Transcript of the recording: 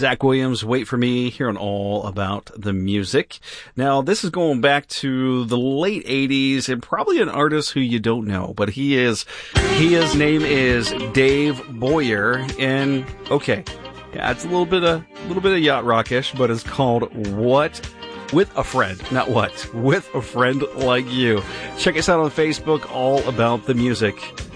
Zach Williams, Wait For Me, here on All About the Music. Now, this is going back to the late 80s and probably an artist who you don't know, but his name is Dave Boyer, and okay, yeah, it's a little bit of yacht rockish, but it's called What With a Friend, not what, With a Friend Like You. Check us out on Facebook, All About the Music.